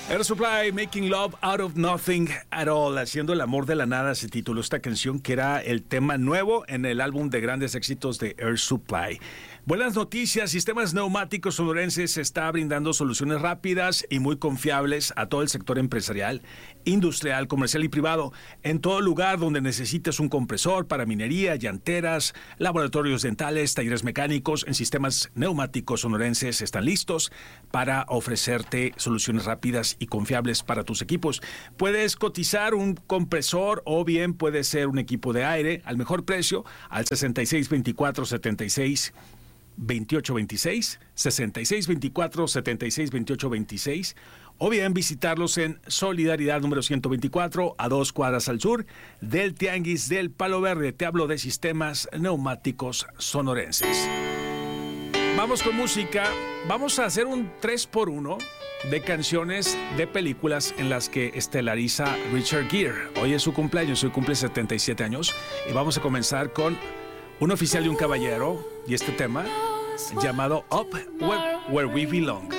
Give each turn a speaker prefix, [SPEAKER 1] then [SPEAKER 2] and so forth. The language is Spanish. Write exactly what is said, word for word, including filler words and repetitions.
[SPEAKER 1] Air Supply, Making Love Out of Nothing at All, haciendo el amor de la nada, se tituló esta canción, que era el tema nuevo en el álbum de grandes éxitos de Air Supply. Buenas noticias, Sistemas Neumáticos Sonorenses está brindando soluciones rápidas y muy confiables a todo el sector empresarial, industrial, comercial y privado. En todo lugar donde necesites un compresor para minería, llanteras, laboratorios dentales, talleres mecánicos, en Sistemas Neumáticos Sonorenses están listos para ofrecerte soluciones rápidas y confiables para tus equipos. Puedes cotizar un compresor o bien puede ser un equipo de aire al mejor precio al sesenta y seis veinticuatro setenta y seis veintiocho veintiséis, sesenta y seis veinticuatro setenta y seis veintiocho veintiséis, o bien visitarlos en Solidaridad número ciento veinticuatro, a dos cuadras al sur del Tianguis del Palo Verde. Te hablo de Sistemas Neumáticos Sonorenses. Vamos con música. Vamos a hacer un tres por uno de canciones de películas en las que estelariza Richard Gere. Hoy es su cumpleaños, hoy cumple setenta y siete años, y vamos a comenzar con Un oficial y un caballero, y este tema llamado Up Where, Where We Belong.